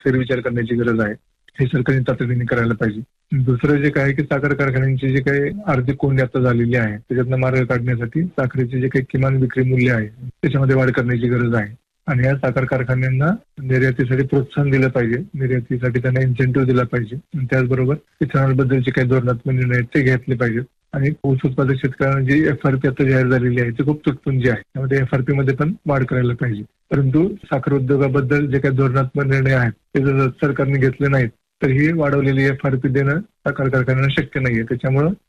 फेरविचार करण्याची गरज आहे. हे सरकारने तातडीने करायला पाहिजे. दुसरं जे काय की साखर कारखान्यांची जे काही आर्थिक कोंडी आता झालेली आहे त्याच्यातनं मार्ग काढण्यासाठी साखरेचे जे काही किमान विक्री मूल्य आहे त्याच्यामध्ये वाढ करण्याची गरज आहे. आणि या साखर कारखान्यांना निर्यातीसाठी प्रोत्साहन दिलं पाहिजे, निर्यातीसाठी त्यांना इन्सेंटिव्ह दिला पाहिजे. त्याचबरोबर इथेनॉलबद्दलचे काही धोरणात्मक निर्णय आहेत ते घेतले पाहिजेत. आणि ऊस उत्पादक शेतकऱ्यांना जी एफआरपी आता जाहीर झालेली आहे ती खूप तुटपुंजी आहे, त्यामध्ये एफआरपी मध्ये पण वाढ करायला पाहिजे. परंतु साखर उद्योगाबद्दल जे काही धोरणात्मक निर्णय आहेत ते जर सरकारने घेतले नाहीत तर ही वाढवलेली एफआरपी देणं साखर कारखान्यांना शक्य नाहीये. त्याच्यामुळे